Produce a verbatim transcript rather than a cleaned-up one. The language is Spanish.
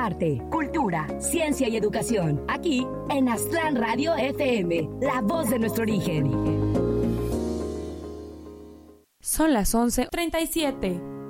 arte, cultura, ciencia y educación. Aquí en Aztlán Radio F M, la voz de nuestro origen. Son las once treinta y siete.